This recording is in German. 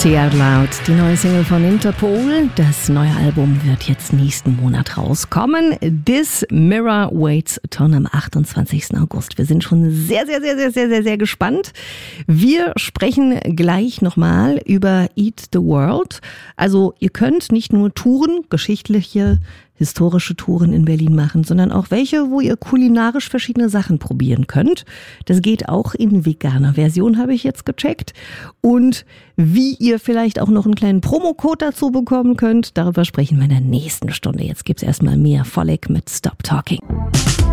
Say Out Loud, die neue Single von Interpol. Das neue Album wird jetzt nächsten Monat rauskommen. This Mirror Waits Ton am 28. August. Wir sind schon sehr gespannt. Wir sprechen gleich nochmal über Eat the World. Also ihr könnt nicht nur Touren, geschichtliche, historische Touren in Berlin machen, sondern auch welche, wo ihr kulinarisch verschiedene Sachen probieren könnt. Das geht auch in veganer Version, habe ich jetzt gecheckt. Und wie ihr vielleicht auch noch einen kleinen Promocode dazu bekommen könnt, darüber sprechen wir in der nächsten Stunde. Jetzt gibt's erstmal Mia Volek mit Stop Talking.